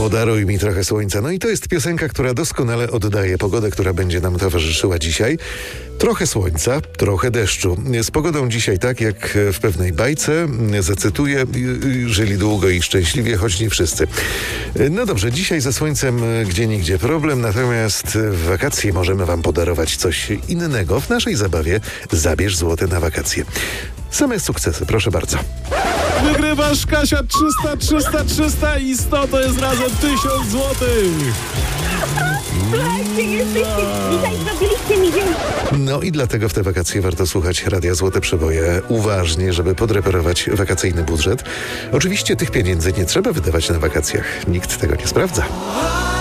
Podaruj mi trochę słońca. No i to jest piosenka, która doskonale oddaje pogodę, która będzie nam towarzyszyła dzisiaj. Trochę słońca, trochę deszczu. Z pogodą dzisiaj tak jak w pewnej bajce, zacytuję, żyli długo i szczęśliwie, choć nie wszyscy. No dobrze, dzisiaj ze słońcem gdzieniegdzie problem, natomiast w wakacje możemy wam podarować coś innego. W naszej zabawie Zabierz złote na wakacje. Same sukcesy, proszę bardzo. Wygrywasz, Kasia, 300 i 100 to jest razem 1000 złotych. Dzisiaj zrobiliście mi dzień. No i dlatego w te wakacje warto słuchać Radia Złote Przeboje uważnie, żeby podreperować wakacyjny budżet. Oczywiście tych pieniędzy nie trzeba wydawać na wakacjach. Nikt tego nie sprawdza.